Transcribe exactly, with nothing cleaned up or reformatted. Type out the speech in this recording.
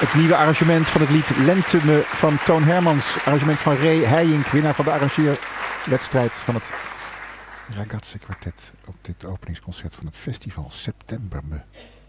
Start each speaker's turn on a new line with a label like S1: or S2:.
S1: Het nieuwe arrangement van het lied Lenteme van Toon Hermans. Arrangement van Ray Heijink, winnaar van de arrangeerwedstrijd van het Ragazze Kwartet op dit openingsconcert van het festival September Me.